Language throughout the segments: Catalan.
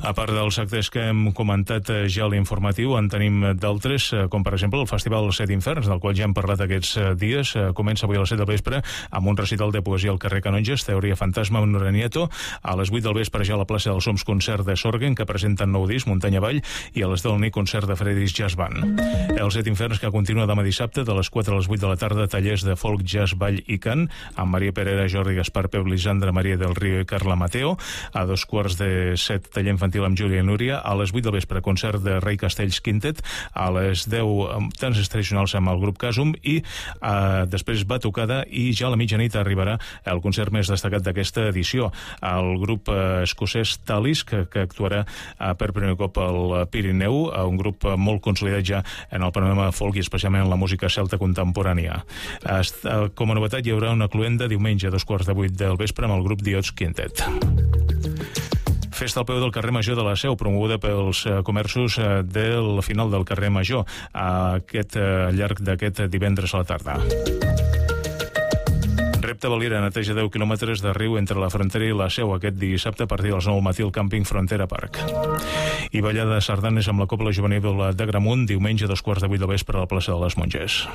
A part dels actes que hem comentat ja a l'informatiu, en tenim d'altres, com per exemple el Festival Set Inferns, del qual ja hem parlat aquests dies. Comença avui a les 7 del vespre amb un recital de poesia al carrer Canonges, Teoria Fantasma, Nora Nieto. A les 8 del vespre ja a la plaça dels Soms, concert de Sorgen, que presenten nou disc, Muntanya Vall, i a les 10 del nit, concert de Freddy's Jazz Band. El Set Inferns, que continua demà dissabte, de les 4 a les 8 de la tarda, tallers de folk, jazz, ball i cant, amb Maria Perera, Jordi Gaspar, Peu Lisandra, Maria del Río i Carla Mateo. A 2:45, taller infantil amb Júlia i Núria. A les 8 del vespre, concert de Rei Castells Quintet. A les 10, danses tradicionals amb el grup Casum, i després batucada, i ja a la mitjanit arribarà el concert més destacat d'aquesta edició, el grup escocès Talis, que actuarà per primer cop al Pirineu, un grup molt consolidat ja en el panorama folk i especialment en la música celta contemporània. Com a novetat hi haurà una cluenda diumenge a 2:15 del vespre amb el grup Diots Quintet. Festa al peu del carrer Major de la Seu, promoguda pels comerços del final del carrer Major, al llarg d'aquest divendres a la tarda. Repte Valira neteja 10 quilòmetres de riu entre la Frontera i la Seu aquest dissabte a partir de les 9 del matí al càmping Frontera Park. I ballada de sardanes amb la Cobla Juvenil de Gramunt, diumenge a 2:15 del vespre a la plaça de les Monges.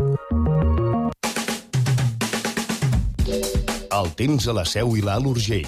El temps a la Seu i l'Alt Urgell.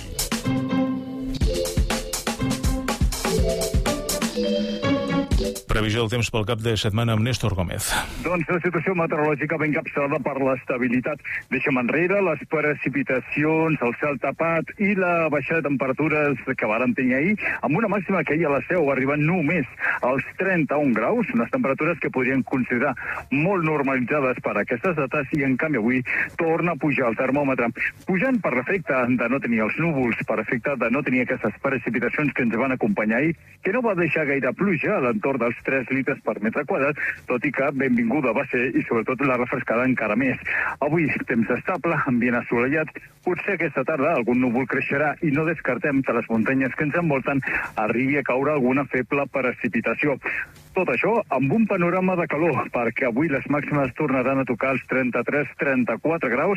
Previsió del temps pel cap de setmana amb Néstor Gómez. Doncs la situació meteorològica ben encapçalada per l'estabilitat. Deixem enrere les precipitacions, el cel tapat i la baixada de temperatures que vàrem tenir ahir, amb una màxima que ahir a la Seu arribant només als 31 graus, unes temperatures que podrien considerar molt normalitzades per aquestes dates, i en canvi avui torna a pujar el termòmetre. Pujant per l'efecte de no tenir els núvols, per efecte de no tenir aquestes precipitacions que ens van acompanyar ahir, que no va deixar gaire pluja a l'entorn dels 3 litres per metre quadrat, tot i que benvinguda va ser, i sobretot la refrescada encara més. Avui temps estable, ambient assolellat, potser aquesta tarda algun núvol creixerà i no descartem que les muntanyes que ens envolten arribi a caure alguna feble precipitació. Tot això amb un panorama de calor, perquè avui les màximes tornaran a tocar els 33-34 graus,